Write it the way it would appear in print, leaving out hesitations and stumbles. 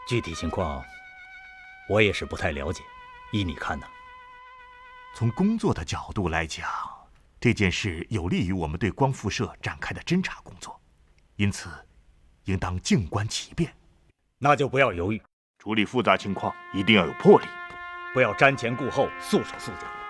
具体情况我也是不太了解，依你看呢？ 从工作的角度来讲，这件事有利于我们对光复社展开的侦查工作，因此应当静观其变。 那就不要犹豫， 处理复杂情况一定要有魄力， 不要瞻前顾后、束手束脚。